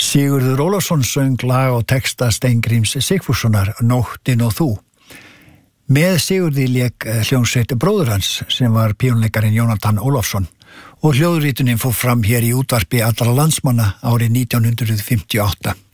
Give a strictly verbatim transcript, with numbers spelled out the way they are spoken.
Sigurður Ólafsson söng lag og texta Steingríms Sigfússonar, Nóttin og þú. Með Sigurði lék hljómsveit bróður hans sem var píanóleikarinn Jónatan Ólafsson og hljóðritunin fór fram hér í útvarpi allra landsmanna árið nítján hundruð fimmtíu og átta.